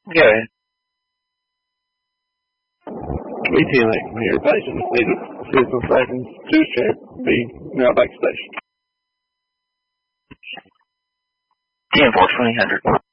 Go ahead. VTN from here, patient needed physical seconds to check the mailback station. 10-4-2000.